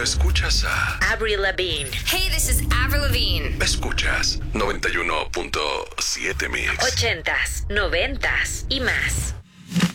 cuando escuchas a Avril Lavigne. Hey, this is Avril Lavigne. Escuchas 91.7 Mix. 80s, 90s y más.